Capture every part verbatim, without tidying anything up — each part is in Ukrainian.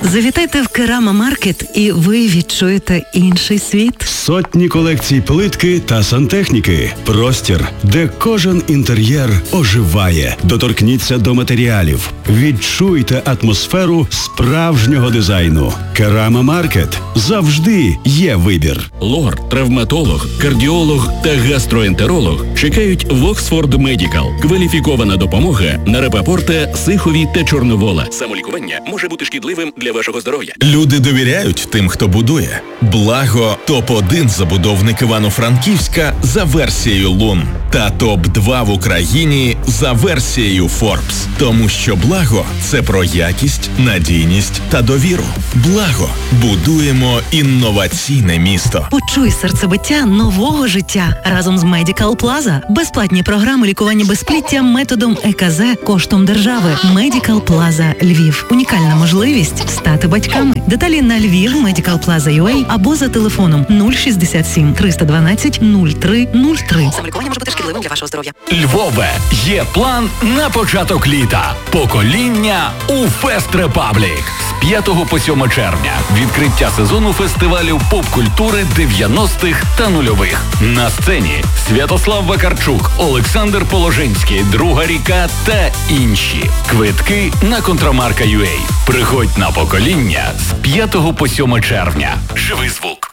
Завітайте в Керама Маркет і ви відчуєте інший світ. Сотні колекцій плитки та сантехніки. Простір, де кожен інтер'єр оживає. Доторкніться до матеріалів. Відчуйте атмосферу справжнього дизайну. Керама Маркет. Завжди є вибір. Лор, травматолог, кардіолог та гастроентеролог чекають в Оксфорд Медікал. Кваліфікована допомога на Рапапорта, Сихові та Чорновола. Самолікування може бути шкідливим для вашого здоров'я. Люди довіряють тим, хто будує. Благо – топ один забудовник Івано-Франківська за версією Лун. Та топ два в Україні за версією Forbes. Тому що Благо – це про якість, надійність та довіру. Благо. Будуємо інноваційне місто. Почуй серцебиття нового життя разом з Medical Plaza. Безплатні програми лікування безпліття методом е ка зет коштом держави. Medical Plaza Львів. Унікальна можливість стати батьками. Деталі на Львів Medical Plaza ю ей або за телефоном нуль шістдесят сім триста дванадцять нуль три нуль три. Самолікування може бути шкідливим для вашого здоров'я. Львове, є план на початок літа. Покоління у Фест Репаблік. З п'ятого по сьоме червня. Відкриття сезону фестивалю поп-культури дев'яностих та нульових. На сцені Святослав Вакарчук, Олександр Положинський, Друга ріка та інші. Квитки на контрамарка ю ей. Приходь на покоління з п'ятого по сьоме червня. Живий звук.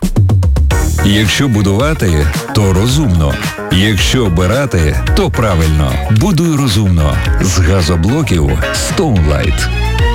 Якщо будувати, то розумно. Якщо обирати, то правильно. Будуй розумно. З газоблоків Stoneline.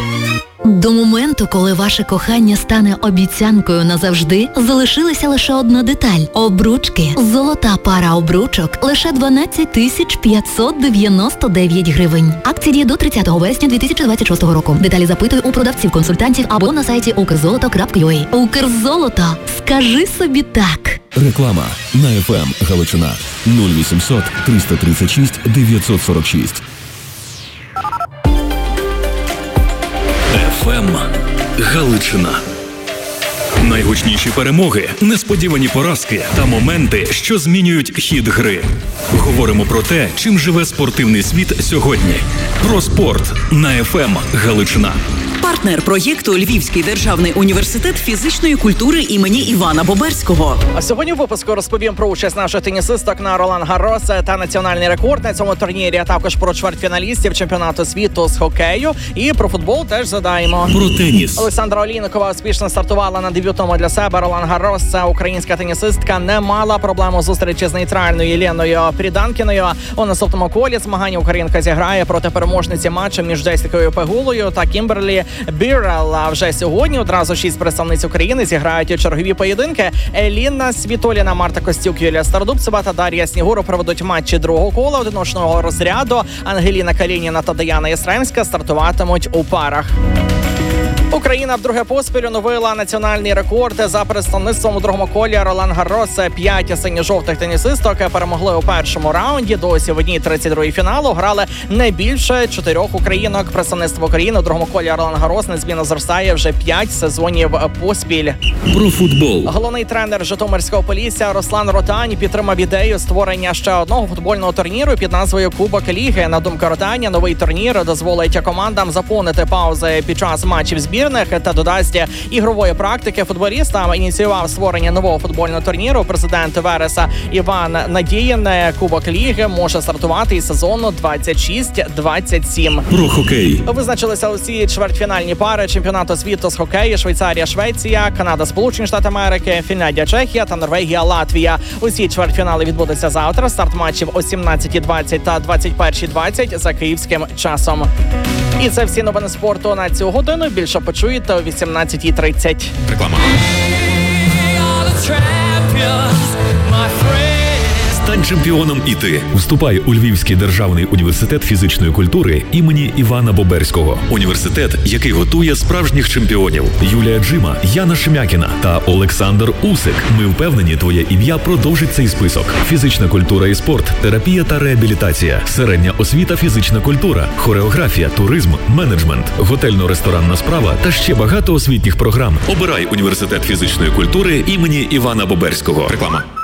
До моменту, коли ваше кохання стане обіцянкою назавжди, залишилася лише одна деталь – обручки. Золота пара обручок – лише дванадцять тисяч п'ятсот дев'яносто дев'ять гривень. Акція діє до тридцятого вересня дві тисячі двадцять шостого року. Деталі запитуй у продавців-консультантів або на сайті укрзолото крапка ю ей. Укрзолото. Скажи собі так. Реклама на еф ем Галичина нуль вісімсот триста тридцять шість дев'ятсот сорок шість. еф ем Галичина. Найгучніші перемоги, несподівані поразки та моменти, що змінюють хід гри. Говоримо про те, чим живе спортивний світ сьогодні. Про спорт на еф ем Галичина. Партнер проєкту Львівський державний університет фізичної культури імені Івана Боберського. А сьогодні в випуску розповім про участь наших тенісисток на Ролан Гаррос та національний рекорд на цьому турнірі, а також про чвертьфіналістів чемпіонату світу з хокею і про футбол теж задаємо. Про теніс. Олександра Олійникова успішно стартувала на дебютному для себе Ролан Гаррос. Ця українська тенісистка не мала проблему зустрічі з нейтральною Єленою Пріданкіною. У наступному колі змагання українка зіграє проти переможниці матчу між Джесікою Пегулою та Кімберлі Біррел. А вже сьогодні одразу шість представниць України зіграють чергові поєдинки. Еліна Світоліна, Марта Костюк, Юлія Стародубцева та Дар'я Снігуру проведуть матчі другого кола одиночного розряду. Ангеліна Калініна та Даяна Єстремська стартуватимуть у парах. Україна вдруге поспіль оновила національний рекорд за представництвом у другому колі Ролан Гаррос. П'ять синьо-жовтих тенісисток перемогли у першому раунді. Досі в одній тридцять другій фіналу грали не більше чотирьох українок. Представництво України у другому колі Ролан Гаррос незмінно зростає вже п'ять сезонів поспіль. Про футбол. Головний тренер Житомирського Полісся Руслан Ротань підтримав ідею створення ще одного футбольного турніру під назвою Кубок Ліги. На думку Ротаня, новий турнір дозволить командам заповнити паузи під час матчів збірних та додасть ігрової практики футболістам. Ініціював створення нового футбольного турніру президент Вереса Іван Надіїн. Кубок Ліги може стартувати із сезону двадцять шість двадцять сім. Про хокей. Визначилися усі чвертьфінальні пари чемпіонату світу з хокею: Швейцарія, Швеція, Канада, Сполучені Штати Америки, Фінляндія, Чехія та Норвегія, Латвія. Усі чвертьфінали відбудуться завтра. Старт матчів о сімнадцятій двадцять та двадцять першій двадцять за київським часом. І це всі новини спорту на цю годину. Більше почуєте о вісімнадцятій тридцять. Реклама. Стань чемпіоном і ти. Вступай у Львівський державний університет фізичної культури імені Івана Боберського. Університет, який готує справжніх чемпіонів. Юлія Джима, Яна Шемякіна та Олександр Усик. Ми впевнені, твоє ім'я продовжить цей список. Фізична культура і спорт, терапія та реабілітація, середня освіта, фізична культура, хореографія, туризм, менеджмент, готельно-ресторанна справа та ще багато освітніх програм. Обирай університет фізичної культури імені Івана Боберського. Реклама.